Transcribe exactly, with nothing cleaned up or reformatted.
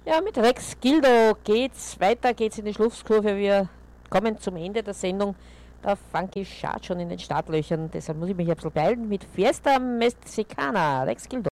Ja, mit Rex Gildo geht's weiter, geht's in die Schlusskurve. Wir kommen zum Ende der Sendung. Der Funky Chart schon in den Startlöchern, deshalb muss ich mich ein bisschen beeilen mit Fiesta Mexicana, Rex Gildo.